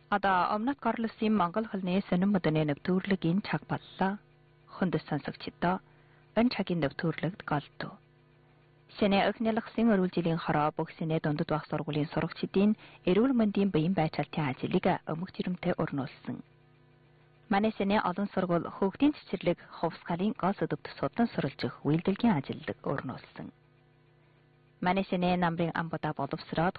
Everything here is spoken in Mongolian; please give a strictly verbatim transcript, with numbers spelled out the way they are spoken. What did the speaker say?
Ада Омнат Карлосын Монгол хэлний сонин модны нэвтрүүлгийн цаг боллоо. Хүнд сонсогчдоо энэ цагийн нэвтрүүлэгт голдов. Сэнэ өхнөлгсөн өрүүл жилийн хороо бүх сэнэ дундад байх сургуулийн сурагчдын эрүүл мэндийн биеийн байцаалтын ажлыг өмг жирэмтэй өрнүүлсэн. Манай сэнэ олон сургууль хүүхдийн цэцэрлэг хувьсгалын гол өдөвт судлан суралцах үйлдвэрийн ажилд өрнүүлсэн. Манай сэнэ намрын амбада боловсроод